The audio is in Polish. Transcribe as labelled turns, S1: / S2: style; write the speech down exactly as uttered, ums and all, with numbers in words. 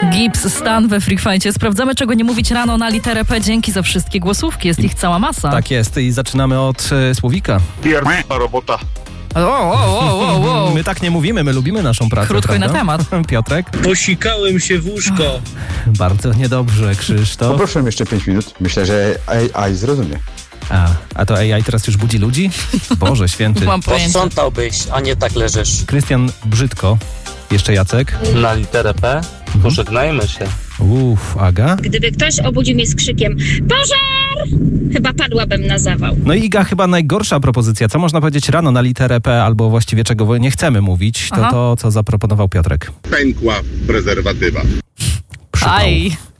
S1: Gibbs, Stan we Freak Fightie. Sprawdzamy, czego nie mówić rano na literę P. Dzięki za wszystkie głosówki. Jest ich cała masa.
S2: Tak jest i zaczynamy od e, słowika.
S3: Pierdolna robota.
S1: O, o, o, o, o.
S2: My tak nie mówimy, my lubimy naszą pracę.
S1: Krótko i na
S2: prawda?
S1: temat.
S2: Piotrek?
S4: Posikałem się w łóżko.
S2: Bardzo niedobrze, Krzysztof.
S5: Poproszę jeszcze pięć minut. Myślę, że A I zrozumie.
S2: A, a to A I teraz już budzi ludzi? Boże święty.
S1: Mam pojęcie.
S6: Posprzątałbyś, a nie tak leżysz.
S2: Krystian Brzydko. Jeszcze Jacek.
S4: Na literę P pożegnajmy się.
S2: Uff, Aga.
S7: Gdyby ktoś obudził mnie z krzykiem pożar, chyba padłabym na zawał.
S2: No i Iga, chyba najgorsza propozycja. Co można powiedzieć rano na literę P, albo właściwie czego nie chcemy mówić, to
S1: Aha.
S2: to, co zaproponował Piotrek.
S3: Pękła prezerwatywa.
S2: Przypał.
S1: Aj.